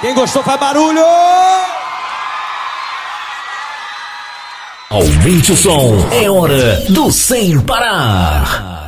Quem gostou faz barulho! Aumente o som, é hora do Sem Parar.